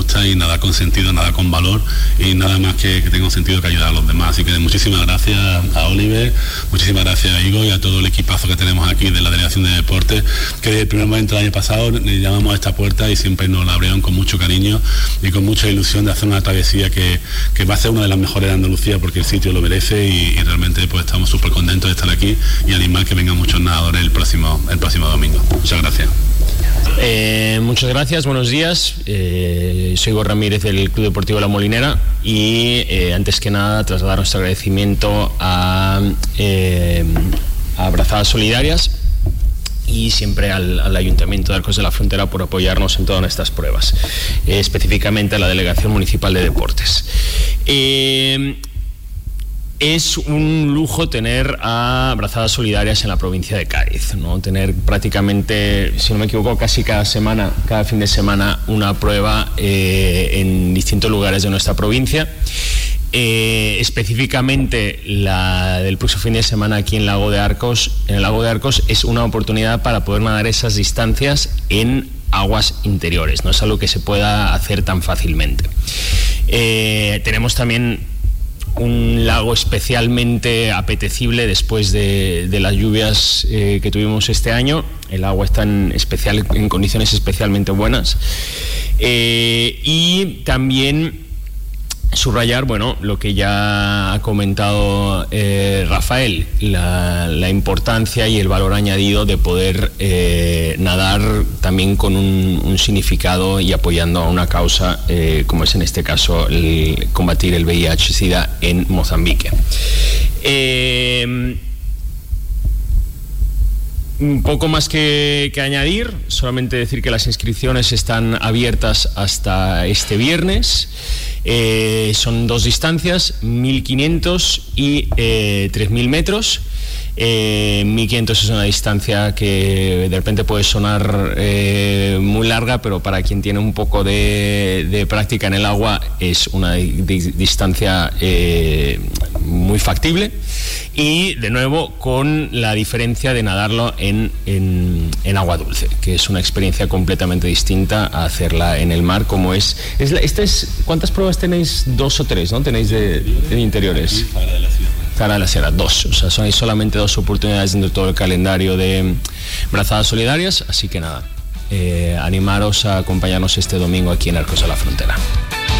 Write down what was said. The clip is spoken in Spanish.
gusta, y nada con sentido, nada con valor, y nada más que tenga un sentido que ayudar a los demás. Así que muchísimas gracias a Oliver, muchísimas gracias a Igor y a todo el equipazo que tenemos aquí de la Delegación de Deportes, que desde el primer momento del año pasado le llamamos a esta puerta y siempre nos la abrieron con mucho cariño y con mucha ilusión de hacer una travesía que va a ser una de las mejores de Andalucía, porque el sitio lo merece, y realmente pues estamos súper contentos de estar aquí y animar que vengan muchos nadadores el próximo domingo. Muchas gracias. Muchas gracias, buenos días. Soy Igor Ramírez del Club Deportivo La Molinera, y antes que nada trasladar nuestro agradecimiento a Brazadas Solidarias y siempre al Ayuntamiento de Arcos de la Frontera por apoyarnos en todas estas pruebas, específicamente a la Delegación Municipal de Deportes. Es un lujo tener a Brazadas Solidarias en la provincia de Cádiz, ¿no? Tener prácticamente, si no me equivoco, casi cada fin de semana, una prueba en distintos lugares de nuestra provincia. Específicamente la del próximo fin de semana aquí en el Lago de Arcos es una oportunidad para poder nadar esas distancias en aguas interiores. No es algo que se pueda hacer tan fácilmente. Tenemos también un lago especialmente apetecible después de las lluvias que tuvimos este año. El agua está en condiciones especialmente buenas, y también subrayar, bueno, lo que ya ha comentado Rafael, la importancia y el valor añadido de poder nadar también con un significado y apoyando a una causa como es en este caso el combatir el VIH-Sida en Mozambique. Un poco más que añadir, solamente decir que las inscripciones están abiertas hasta este viernes. Son dos distancias, 1.500 y 3.000 metros. 1.500 es una distancia que de repente puede sonar muy larga, pero para quien tiene un poco de práctica en el agua es una distancia muy factible, y de nuevo con la diferencia de nadarlo en agua dulce, que es una experiencia completamente distinta a hacerla en el mar, como es ¿cuántas pruebas tenéis? 2 o 3, ¿no? Tenéis de interiores. Zahara de la Sierra, 2, o sea, hay solamente 2 oportunidades dentro de todo el calendario de Brazadas Solidarias, así que nada, animaros a acompañarnos este domingo aquí en Arcos de la Frontera.